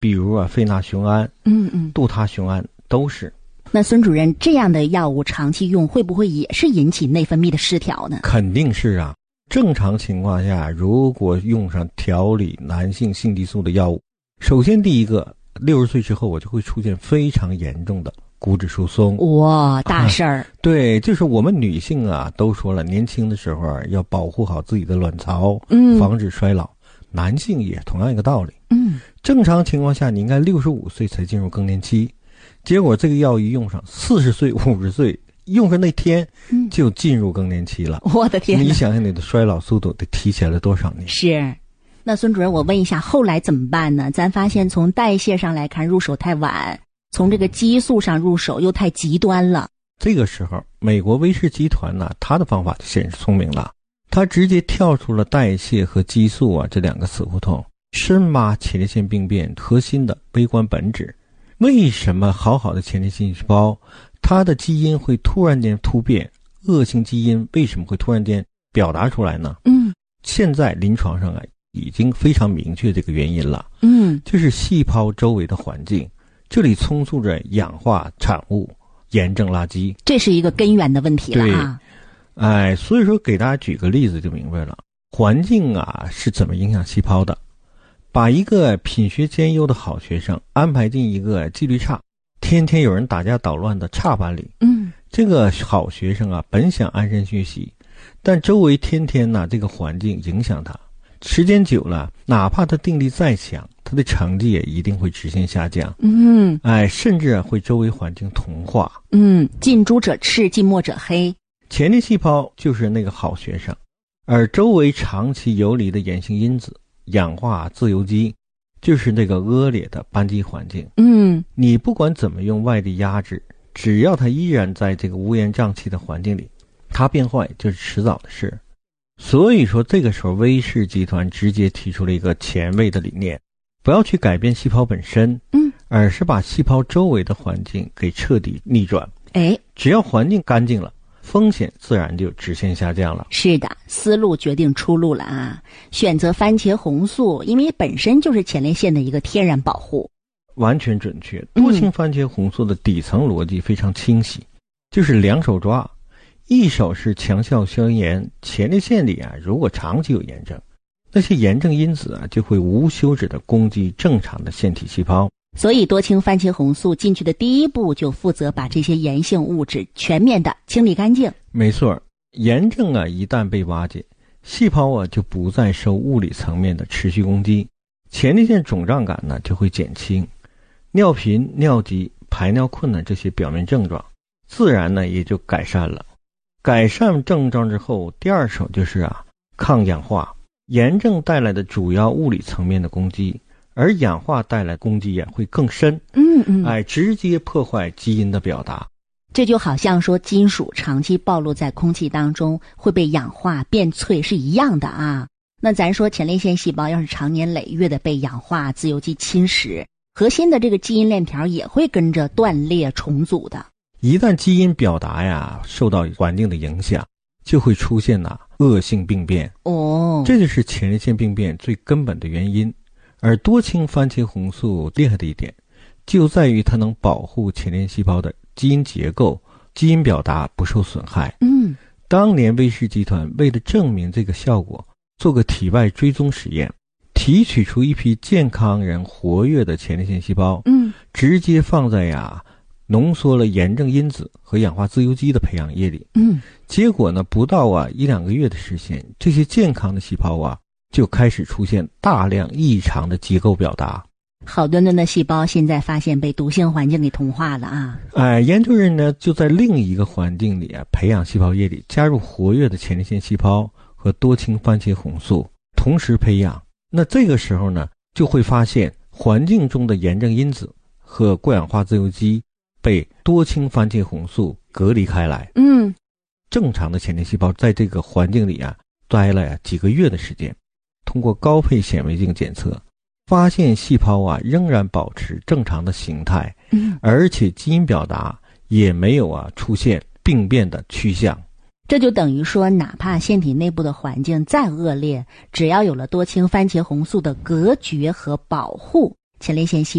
比如非那雄胺、杜他雄胺都是。 那孙主任，这样的药物长期用会不会也是引起内分泌的失调呢？ 肯定是啊。正常情况下，如果用上调理男性性激素的药物，首先第一个，60岁之后我就会出现非常严重的骨质疏松。 哇，大事儿。 对，就是我们女性啊都说了，年轻的时候要保护好自己的卵巢，防止衰老。男性也同样一个道理。正常情况下你应该65岁才进入更年期，结果这个药一用上，40岁、50岁用上那天就进入更年期了。 我的天哪！ 你想想你的衰老速度得提前了多少年？ 是。那孙主任，我问一下，后来怎么办呢？咱发现从代谢上来看入手太晚，从这个激素上入手又太极端了。 这个时候美国威氏集团呢，他的方法就显示聪明了，他直接跳出了代谢和激素啊这两个死胡同，深挖前列腺病变核心的微观本质。为什么好的前列腺细胞它的基因会突然间突变，恶性基因为什么会突然间表达出来呢？现在临床上啊已经非常明确这个原因了。就是细胞周围的环境，这里充斥着氧化产物、炎症垃圾， 这是一个根源的问题了啊。 对，所以说给大家举个例子就明白了，环境啊是怎么影响细胞的。把一个品学兼优的好学生安排进一个纪律差、天天有人打架捣乱的差班里，这个好学生啊本想安身学习，但周围天天这个环境影响他，时间久了，哪怕他定力再强，他的成绩也一定会直线下降。甚至会周围环境同化。 近朱者赤，近墨者黑。 前列细胞就是那个好学生，而周围长期游离的炎性因子、氧化自由基就是那个恶劣的斑基环境。你不管怎么用外力压制，只要它依然在这个乌烟瘴气的环境里，它变坏就是迟早的事。所以说这个时候威氏集团直接提出了一个前卫的理念，不要去改变细胞本身，而是把细胞周围的环境给彻底逆转。只要环境干净了，风险自然就直线下降了。 是的，思路决定出路了啊！选择番茄红素，因为本身就是前列腺的一个天然保护。 完全准确。多氢番茄红素的底层逻辑非常清晰，就是两手抓，一手是强效消炎。前列腺里啊，如果长期有炎症，那些炎症因子啊就会无休止的攻击正常的腺体细胞。 所以多氢番茄红素进去的第一步就负责把这些炎性物质全面的清理干净。 没错，炎症啊一旦被瓦解，细胞啊就不再受物理层面的持续攻击，前列腺肿胀感呢就会减轻，尿频、尿急、排尿困难这些表面症状自然呢也就改善了。改善症状之后，第二手就是抗氧化。炎症带来的主要物理层面的攻击，而氧化带来攻击也会更深，直接破坏基因的表达。 这就好像说金属长期暴露在空气当中会被氧化变脆是一样的啊。那咱说前列腺细胞要是长年累月的被氧化自由基侵蚀，核心的这个基因链条也会跟着断裂重组的。 一旦基因表达受到环境的影响，就会出现恶性病变。这就是前列腺病变最根本的原因。而多氢番茄红素厉害的一点就在于它能保护前列腺细胞的基因结构、基因表达不受损害。当年威氏集团为了证明这个效果，做个体外追踪实验，提取出一批健康人活跃的前列腺细胞，直接放在浓缩了炎症因子和氧化自由基的培养液里。结果呢，不到1-2个月的时间，这些健康的细胞就开始出现大量异常的结构表达。 好端端的细胞现在发现被毒性环境给同化了研究人呢就在另一个环境里培养细胞液里加入活跃的前列腺细胞和多氢番茄红素，同时培养。那这个时候呢，就会发现环境中的炎症因子和过氧化自由基被多氢番茄红素隔离开来。正常的前列腺细胞在这个环境里待了几个月的时间，通过高配显微镜检测，发现细胞仍然保持正常的形态，而且基因表达也没有出现病变的趋向。 这就等于说，哪怕腺体内部的环境再恶劣，只要有了多氢番茄红素的隔绝和保护， 前列腺细